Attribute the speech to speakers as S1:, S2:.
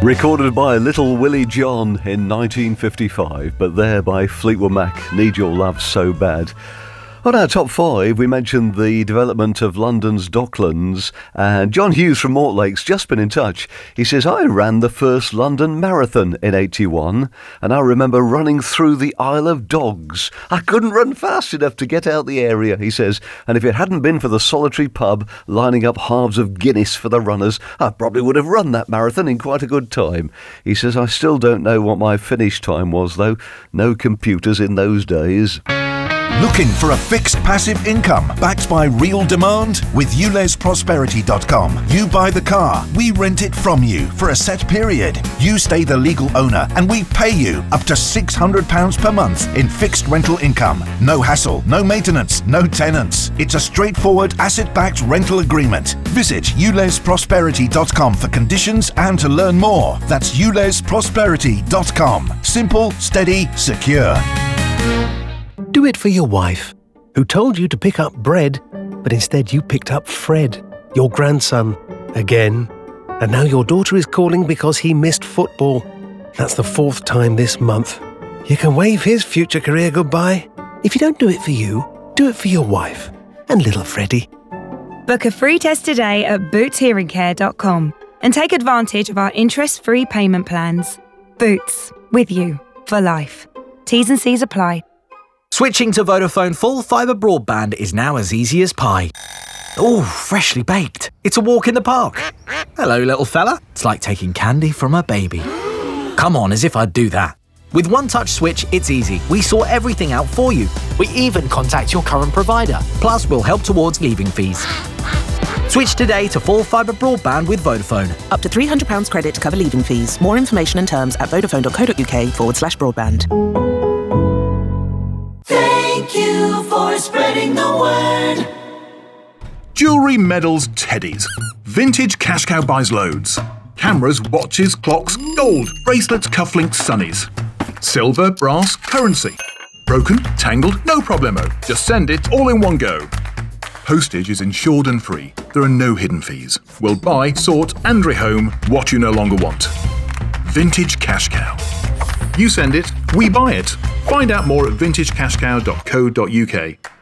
S1: Recorded by Little Willie John in 1955, but there by Fleetwood Mac, Need Your Love So Bad. On our top five, we mentioned the development of London's Docklands, and John Hughes from Mortlake's just been in touch. He says, I ran the first London Marathon in 81, and I remember running through the Isle of Dogs. I couldn't run fast enough to get out the area, he says, and if it hadn't been for the solitary pub lining up halves of Guinness for the runners, I probably would have run that marathon in quite a good time. He says, I still don't know what my finish time was, though. No computers in those days.
S2: Looking for a fixed passive income backed by real demand? With ULEZProsperity.com, you buy the car, we rent it from you for a set period. You stay the legal owner and we pay you up to £600 per month in fixed rental income. No hassle, no maintenance, no tenants. It's a straightforward asset-backed rental agreement. Visit ULEZProsperity.com for conditions and to learn more. That's ULEZProsperity.com. Simple, steady, secure.
S3: Do it for your wife, who told you to pick up bread, but instead you picked up Fred, your grandson, again. And now your daughter is calling because he missed football. That's the 4th time this month. You can wave his future career goodbye. If you don't do it for you, do it for your wife and little Freddie.
S4: Book a free test today at bootshearingcare.com and take advantage of our interest-free payment plans. Boots, with you for life. T's and C's apply.
S5: Switching to Vodafone full fibre broadband is now as easy as pie. Ooh, freshly baked. It's a walk in the park. Hello, little fella. It's like taking candy from a baby. Come on, as if I'd do that. With One Touch Switch, it's easy. We sort everything out for you. We even contact your current provider. Plus, we'll help towards leaving fees. Switch today to full fibre broadband with Vodafone.
S6: Up to £300 credit to cover leaving fees. More information and terms at vodafone.co.uk/broadband.
S7: Thank you for spreading the word.
S8: Jewellery, medals, teddies. Vintage Cash Cow buys loads. Cameras, watches, clocks, gold, bracelets, cufflinks, sunnies. Silver, brass, currency. Broken, tangled, no problemo. Just send it all in one go. Postage is insured and free. There are no hidden fees. We'll buy, sort and rehome what you no longer want. Vintage Cash Cow. You send it, we buy it. Find out more at vintagecashcow.co.uk.